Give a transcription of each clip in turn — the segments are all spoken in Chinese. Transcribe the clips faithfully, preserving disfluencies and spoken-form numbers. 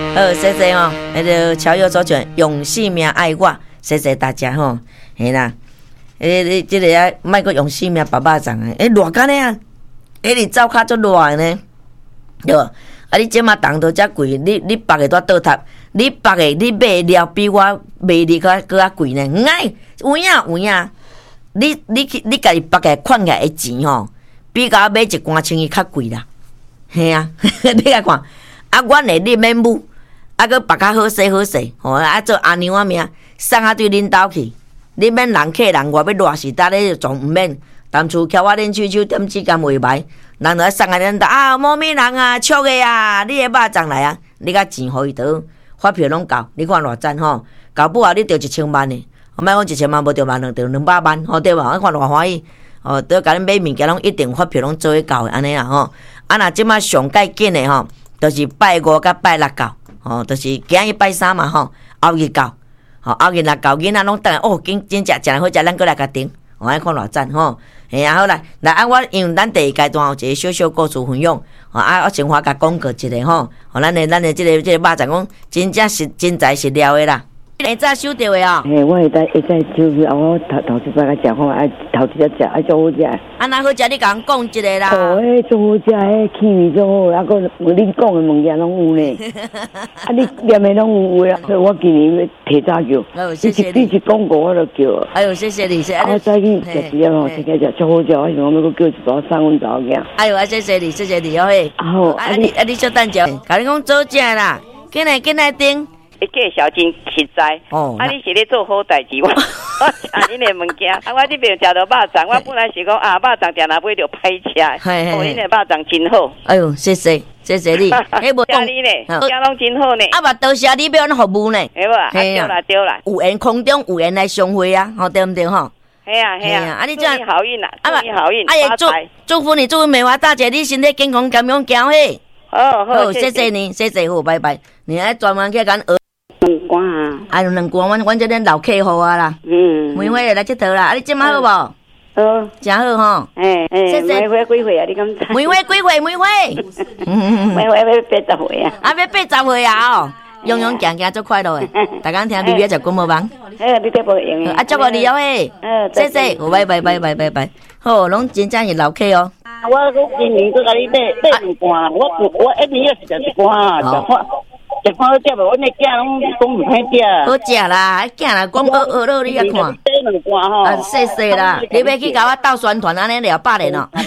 好，谢谢哦，那个乔友周全用性命爱我，谢谢大家吼，嘿啦，诶，你这个啊，卖个用性命爸爸掌诶，诶，热干呢啊，诶，你灶骹足热呢，对无？啊，你即马重都遮贵，你你别个拄倒塌，你别个你买了比我卖你搁搁较贵呢，唔爱，有影有影，你你去你家己别个款起来的钱吼，比甲买一罐青衣较贵啦，嘿啊，你来看，啊，阮的你免母。啊，搁别较好势好势，吼、哦！啊，做阿娘仔命送啊对恁兜去，你免人客人外要热死，搭咧就唔免。当初翘我恁手手点指甲袂歹，人就送啊恁兜啊，某咩人啊，笑个啊，你个肉粽来啊，你甲钱互伊倒，发票拢够，你看偌赞吼！到尾啊，你着一千万呢，我莫讲一千万无着万，着两百万，吼、哦、对无？我看偌欢喜，哦，倒甲恁买物件拢一定发票拢做会够的安尼啊吼！啊，若即马上介紧的吼，著、就是拜五甲拜六到。哦，就是今日拜三嘛吼，后日到，吼后日若到囡仔拢等来哦，真真正正好食，咱过来甲订，我爱看偌赞吼。嘿啊，好来，来啊，我因为咱第一阶段有一个小小故事分享，吼啊，我先华甲广告一个吼，吼咱的咱的即、這個即、這個肉粽講真正是真材實料的啦。你早收到的哦。嘿， 我会在会在就是啊，我头头一摆甲食好，爱头一只食爱做好食。 啊，那好食，你甲人讲一个啦。 哦，迄做好食，迄气味做好，啊，个恁讲的物件拢有呢。啊，你念的拢有啊，所以我今年要提早叫。 哦，谢谢你。 你一广告我就叫。 哎呦，谢谢你，谢谢你。我再去食一吼，食起食做好食，我想讲要叫一包送阮查某囝。 哎呦，啊，谢谢你，谢谢你哦嘿。好，啊你啊你小等者，甲你讲做食啦，进来进来订。 你介绍真实在，哦，啊，你是咧做好代志，我我食恁的物件，啊，我这边食到肉粽，我本来是讲啊，肉粽定哪买着歹吃，哦，恁的肉粽真好。 哎呦，谢谢谢谢你， 迄无讲你呢，食拢真好呢。 啊，嘛多谢你要咱服务呢， 系无？啊，对啦对啦， 有缘空中有缘来相会啊，吼对毋对吼？ 系啊系啊，啊你这样好运啦，祝你好运， 啊也祝祝福你，祝福美华大姐，你身体健康，健康行嘿。 好好， 谢谢你，谢谢好，拜拜。你爱专门去讲学。 两罐啊！ 啊，两罐，阮阮这边老客户啊啦。嗯。梅花来佚佗啦，啊，你今晚好无？ 好， 真好吼。 诶诶，梅花几岁啊？你敢知？ 梅花几岁？梅花。 梅花要八十岁啊！ 啊，要八十岁啊哦！勇勇行行足快乐诶，大家听 B B 食滚无忙。 诶，你这无用诶。 啊，祝福你哦诶。嗯，谢谢，拜拜拜拜拜拜。好，拢真正是老客哦。 我我今年都甲你买买两罐，我我一年也是食一罐啊，食看。食看好食无？阮的囝拢讲唔歹食。 好食啦，囝啦讲学学落你也看。 买两罐吼。 啊，谢谢啦！你要去甲我斗宣传安尼了百年哦。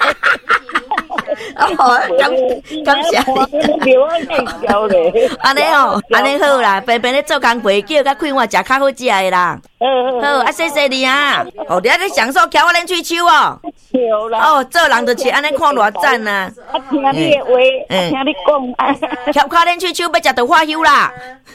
哦，感感谢你。安尼哦，安尼好啦，平平咧做工过，叫甲开碗食较好食的啦。好，啊，谢谢你啊！哦，你还在享受翘我恁喙手哦。哦，做人就是安尼看偌赞呐！ 啊，听你的话，听你讲， 翘靠恁喙手要食到花休啦！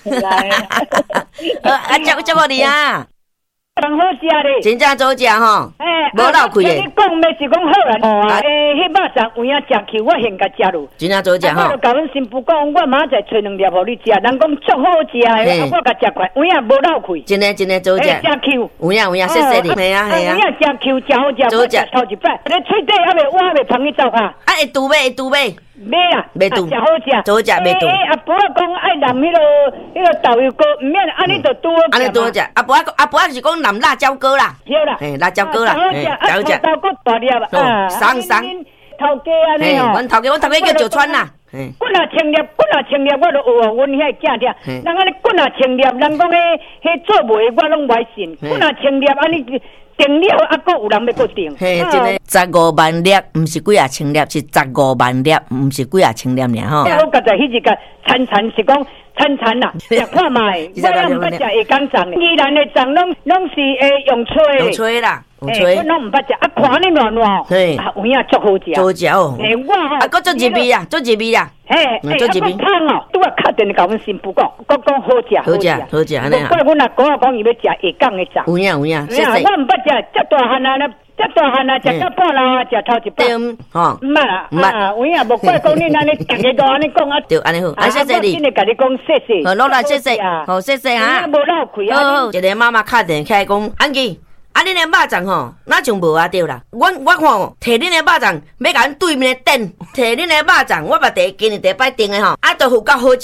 啊，接接我你啊！ 真好食咧， 真正好食吼，无漏气诶。 你讲要是讲好啦，诶，迄肉粽有影食去，我现甲食咯。 真正好食吼。 我就甲阮新妇讲，我马上再吹两粒互你食。人讲足好食诶，我甲食快，有影无漏气。 真诶真诶好食。 食 Q， 有影有影，谢谢你。系啊系啊。 有影食 Q 真好食，好食头一摆。你喙底还袂，我还袂芳去走下。 啊，会拄买会拄买。 买啊， 袂拄。 食好食， 好食袂拄。 阿婆讲爱淋迄个迄个豆油膏，毋免安尼就拄好食。 安尼拄好食。阿婆阿婆是讲淋辣椒膏啦。 对啦。 嘿，辣椒膏啦。 嘿，好食。豆骨大粒啊。送送。 头家安尼吼。 阮头家，阮头家叫石川啦。 滚啊清粒，滚啊清粒，我都学阮遐囝听。人安尼滚啊清粒，人讲迄迄做卖我拢袂信。滚啊清粒，安尼。订了啊，阁有人要阁订。 嘿，真诶，十五万粒，毋是几啊千粒，是十五万粒，毋是几啊千粒尔吼。 我刚才迄一个餐餐是讲餐餐啦，食看卖，我也毋捌食下港粽的。宜兰的粽拢拢是诶用吹。 用吹啦，用吹。 我拢毋捌食，啊看你暖暖，嘿，啊有影足好食。 好食哦。 诶，我吼， 啊，阁足入味啊，足入味啊。 嘿，足入味。汤哦，拄啊敲电甲阮新妇讲，我讲好食， 好食，好食安尼啊。 怪阮阿公啊讲伊要食下港的粽。 有影有影，谢谢。 我毋捌食，遮大汉啊，遮大汉啊，食到半啦，食头一摆。 吼， 毋捌啦，毋捌。有影无怪讲你安尼，逐个都安尼讲啊。 对，安尼好，啊谢谢你。 真诶，甲你讲谢谢。 好，落来谢谢，好谢谢哈。 无漏气啊。 好好，一个妈妈敲电起来讲，安琪。啊！恁的肉粽吼，哪像无啊？对啦，我我看哦，摕恁的肉粽，要甲阮对面的店，摕恁的肉粽，我把第今日第摆订的吼，啊，都有够好食。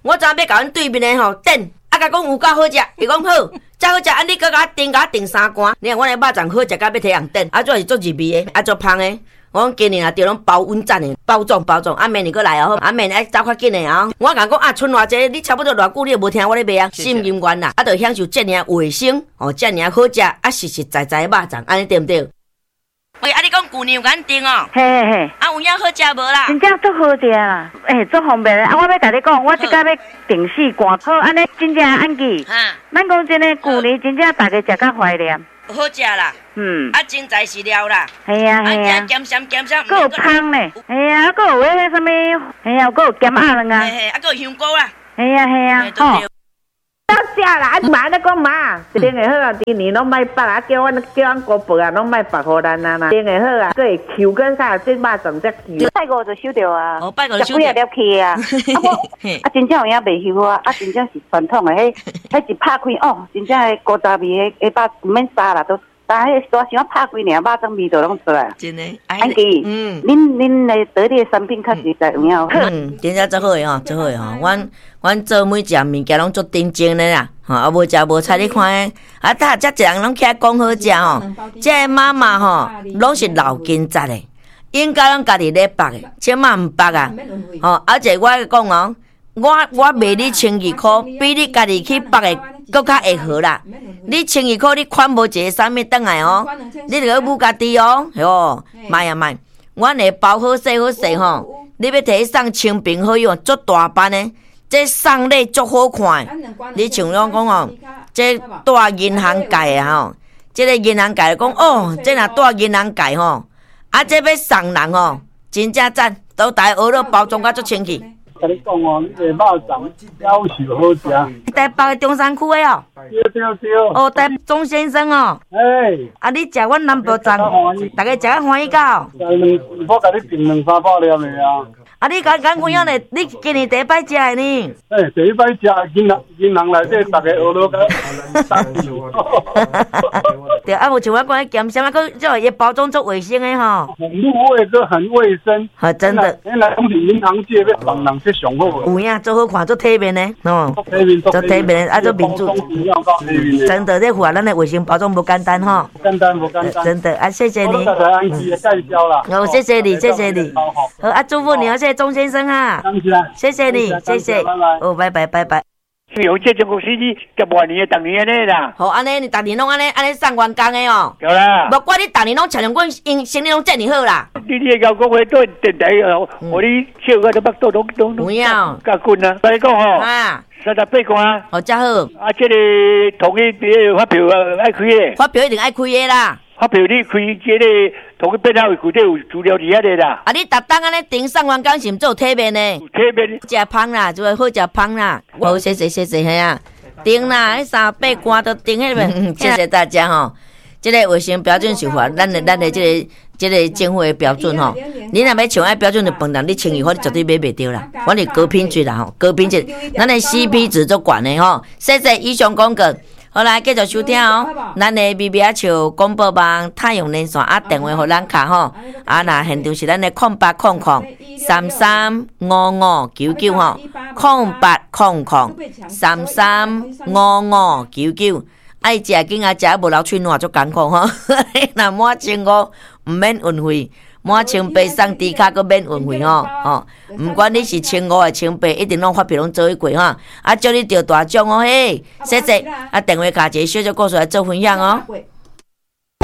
我昨要甲阮对面的吼等，啊甲讲有够好食，伊讲好，真好食，啊你搁甲订甲订三罐，你看阮的肉粽好食甲要摕人等，啊主要是做入味的，啊做芳的。我讲今年啊，着拢包稳赞的，包装包装，啊明年搁来哦，啊明年爱走较紧的啊。我甲讲啊，剩偌济，你差不多偌久你也无听我咧卖啊，心甘愿啦，啊，着享受遮尔卫生哦，遮尔好食，啊实实在在的肉粽，安尼对毋对？喂，啊你讲旧年有甲订哦， 嘿嘿嘿， 啊有影好食无啦？ 真正足好食啦，诶，足方便的。啊，我要甲你讲，我即摆要订四罐，好，安尼真正安记。哈，咱讲真诶，旧年真正大家食较怀念。 好食啦，嗯，啊，真材实料啦， 系啊系啊， 咸咸咸咸， 佫有香咧，系啊，佫有迄个啥物，系啊，佫有咸鸭卵啊， 嘿嘿，啊，佫有香菇啦， 系啊系啊，吼。 要食啦，啊妈咧讲妈，一定会好啊，今年拢卖白啊，叫阮叫阮姑婆啊，拢卖白互咱啊啦，一定会好啊，佫会 Q 跟啥，这肉粽才 Q。 拜五就收着啊， 哦，拜五就收着。 十几啊粒去啊，啊我啊真正有影袂收啊，啊真正是传统的，迄迄一拍开哦，真正的古早味，迄迄把唔免杀啦都。但迄大想拍几年，肉粽味道拢出来。 真诶， 安记，嗯，恁恁的得力产品确实在有影。 嗯，真正足好诶吼，足好诶吼。阮阮做每一样物件拢足认真诶啦，吼，啊无食无菜你看诶，啊大遮一人拢起来讲好食吼。这妈妈吼，拢是老经验诶，应该拢家己咧剥诶，千万毋剥啊。吼，而且我讲哦，我我卖你千二箍，比你家己去剥诶搁较会好啦。你千二块，你款无一个啥物转来哦，你着去补家己哦，哟，卖啊卖，阮会包好势好势吼，你要摕去送清平好用，足大班的，这送礼足好看的。你像我讲哦，这大银行界的吼，这个银行界讲哦，这若大银行界吼，啊这要送人吼，真正赞，都大鹅肉包装甲足清气。 甲你讲哦，你个肉粽夭寿好食。 台北中山区的哦。 对对对。 哦，台钟先生哦。 哎。 啊，你食阮南部粽，大家食啊欢喜到。 两，我甲你订两三百粒的啊。 啊，你讲讲几样嘞？你今年第一摆食的呢？ 哎，第一摆食，银行银行内底大家学落个打球。 对，啊，无像我讲迄咸咸啊，佮这伊包装做卫生的吼。 很入味，佮很卫生。 啊，真的。 原来讲是银行界要帮人去上好。 有影，做好看，做体面的，喏。 做体面， 做体面的，啊，做民主。真的，这符咱的卫生包装不简单吼。 简单不简单。 真的，啊，谢谢你。 介绍啦。 好，谢谢你，谢谢你。好，啊，祝福你哦，谢谢钟先生哈。谢谢你，谢谢。哦，拜拜，拜拜。 是有这种公司你十万年的，逐年安尼啦。 好，安尼你逐年拢安尼安尼送员工的哦。 有啦。 无怪你逐年拢采用阮因生意拢遮尔好啦。 你你交讲话对电台哦，我你笑个都巴肚拢拢拢。有影。 加滚啊！我讲吼。 啊。 三十八罐。 哦，遮好。 啊，这个同意别发票爱开的。 发票一定爱开的啦。 发票你开这个同个编号内底有资料伫遐个啦。 啊，你逐当安尼订送员工是毋做有体面呢？ 有体面。 食芳啦，就会好食芳啦。好，谢谢谢谢，嘿啊，订啦，迄三八罐都订迄边。谢谢大家吼，这个卫生标准是法，咱的咱的这个这个政府的标准吼。你若要像爱标准的饭店，你千二块你绝对买袂着啦。我是高品质啦吼，高品质，咱的 C P 值足悬的吼。谢谢以上广告。好来，继续收听哦。咱的 B B 啊笑广播网太阳连线啊，电话互咱卡吼。啊，那现场是咱的空八空空三三五五九九吼，空八空空三三五五九九。爱食紧啊，食无流喙烂足艰苦吼。那满千五毋免运费。满千八送低卡，佮免运费吼吼，毋管你是千五还千八，一定拢发票拢做一过哈。啊，祝你得大奖哦嘿，谢谢。啊，电话卡一个小小故事来做分享哦。